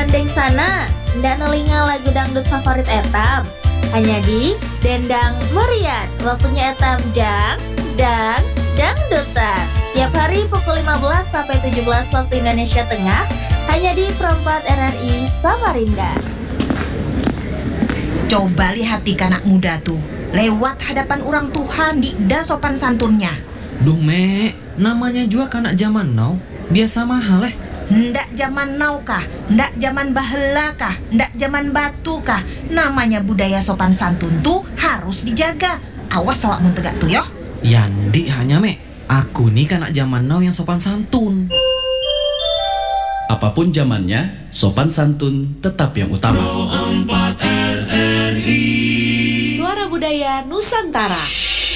Gandeng sana, ndak nelinga lagu dangdut favorit etam. Hanya di Dendang Merian, waktunya etam dangdutan. Setiap hari pukul 15 sampai 17 waktu Indonesia Tengah, hanya di Perempat RRI Samarinda. Coba lihat anak muda tuh, lewat hadapan orang Tuhan di da sopan santunnya. Duh me, namanya juga kanak zaman now, biasa mahal Ndak zaman now kah? Ndak zaman bahela kah? Ndak zaman batu kah? Namanya budaya sopan santun tuh harus dijaga. Awas awakmu tegak tuh yo. Yandi hanya me, aku nih kanak zaman now yang sopan santun. Apapun zamannya, sopan santun tetap yang utama. Suara Budaya Nusantara.